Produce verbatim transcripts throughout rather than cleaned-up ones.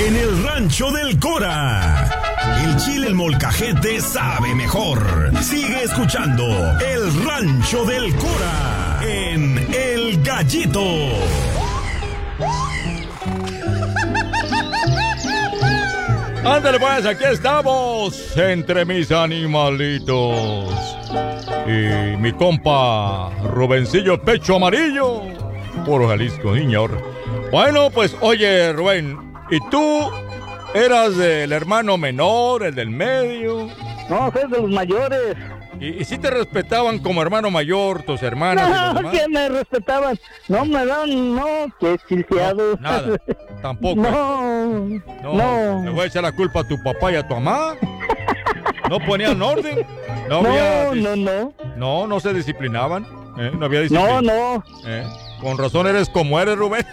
En el Rancho del Cora. El chile, el molcajete sabe mejor. Sigue escuchando El Rancho del Cora en El Gallito. Ándale pues, aquí estamos, entre mis animalitos. Y mi compa Rubencillo Pecho Amarillo, puro Jalisco, señor. Bueno, pues oye, Rubén, ¿y tú eras el hermano menor, el del medio? No, soy de los mayores. ¿Y, y si te respetaban como hermano mayor tus hermanas? No, que me respetaban. No me dan, no, qué chilteado. No, nada, tampoco. No, no, no. ¿Le voy a echar la culpa a tu papá y a tu mamá? ¿No ponían orden? No, no, había dis- no, no. No, no se disciplinaban. ¿eh? No había disciplina. No, no. ¿Eh? Con razón eres como eres, Rubén.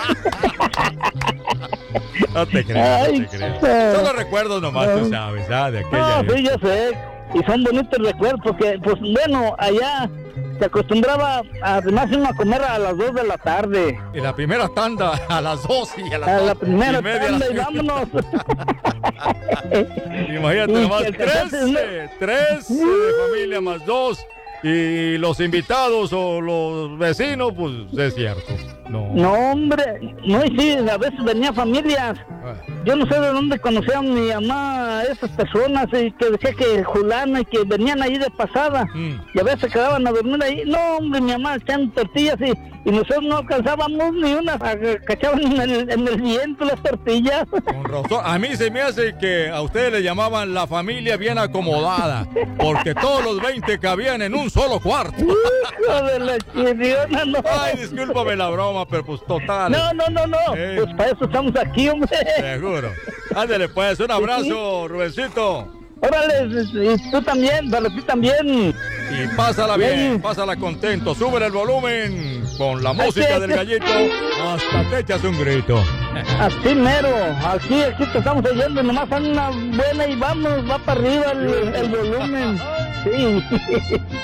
No te creas, no te creas. Solo recuerdos nomás, tú sabes, ¿ah? De aquella. No, sí, yo sé. Y son bonitos recuerdos porque, pues, bueno, allá se acostumbraba a además irnos a comer a las dos de la tarde. Y la primera tanda a las dos y a las A dos la primera y media tanda las- y vámonos. Imagínate Y nomás, que el trece, trece de familia más dos. Y los invitados o los vecinos, pues es cierto. No. No, hombre, no, y sí, a veces venía familias. Yo no sé de dónde conocían mi mamá a esas personas y que decía que Julana y que venían ahí de pasada. Mm. Y a veces se quedaban a dormir ahí. No, hombre, mi mamá echando tortillas y, y nosotros no alcanzábamos ni una. Cachaban en el, en el viento las tortillas. Con razón. A mí se me hace que a ustedes le llamaban la familia bien acomodada, porque todos los veinte cabían en un solo cuarto. Hijo de la chiriona, no. Ay, discúlpame la broma, pero pues total. No, no, no, no. Eh. Pues para eso estamos aquí, hombre. Seguro. Ándale pues, un abrazo, Rubencito. Órale, y tú también, para ti también. Y pásala bien, Sí. pásala contento. Sube el volumen con la Así música es. del gallito. Hasta te echas un grito. Así mero, aquí, aquí te estamos oyendo, nomás son una buena y vamos, va para arriba el, el volumen. Sí.